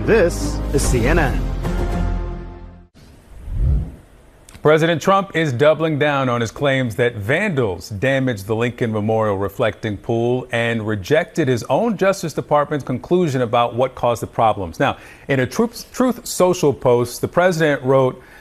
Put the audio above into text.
and this is CNN. President Trump is doubling down on his claims that vandals damaged the Lincoln Memorial reflecting pool and rejected his own Justice Department's conclusion about what caused the problems. Now, in a Truth Social post, the president wrote